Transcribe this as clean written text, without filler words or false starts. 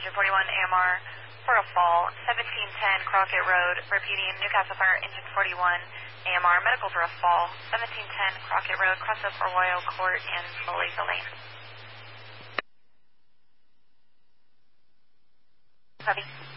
Engine 41 AMR for a fall, 1710 Crockett Road. Repeating, Newcastle Fire, Engine 41 AMR, medical for a fall, 1710 Crockett Road, cross up Arroyo Court and Malaysia Lane. Copy.